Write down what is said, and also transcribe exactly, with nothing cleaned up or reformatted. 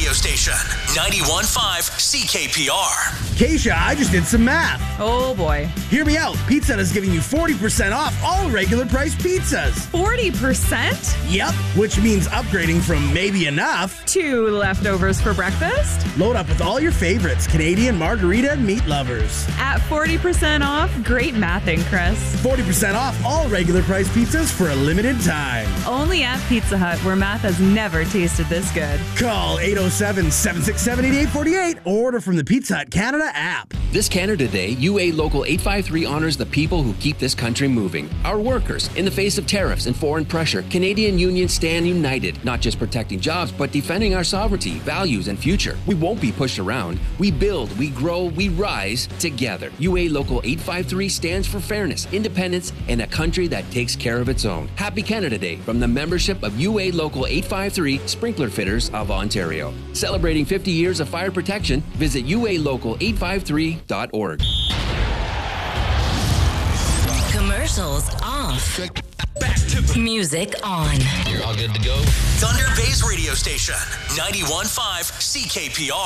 radio station, ninety-one point five C K P R. Keisha, I just did some math. Oh, boy. Hear me out. Pizza Hut is giving you forty percent off all regular price pizzas. forty percent? Yep, which means upgrading from maybe enough Two leftovers for breakfast? load up with all your favorites, Canadian, margarita, and meat lovers. At forty percent off? Great mathing, Chris. forty percent off all regular price pizzas for a limited time. Only at Pizza Hut, where math has never tasted this good. Call eight oh seven, seven six seven, eight eight four eight or order from the Pizza Hut Canada app. This Canada Day, U A Local eight five three honors the people who keep this country moving. Our workers. In the face of tariffs and foreign pressure, Canadian unions stand united, not just protecting jobs, but defending our sovereignty, values, and future. We won't be pushed around. We build, we grow, we rise together. U A Local eight five three stands for fairness, independence, and a country that takes care of its own. Happy Canada Day from the membership of U A Local eight five three Sprinkler Fitters of Ontario. Celebrating fifty years of fire protection, visit U A local eight five three dot org. Commercials off. Back to Music on. You're all good to go? Thunder Bay's radio station, ninety-one point five C K P R.